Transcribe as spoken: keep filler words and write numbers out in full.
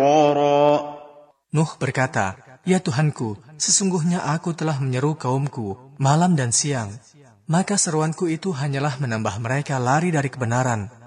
Nuh berkata, "Ya Tuhanku, sesungguhnya aku telah menyeru kaumku malam dan siang, maka seruanku itu hanyalah menambah mereka lari dari kebenaran.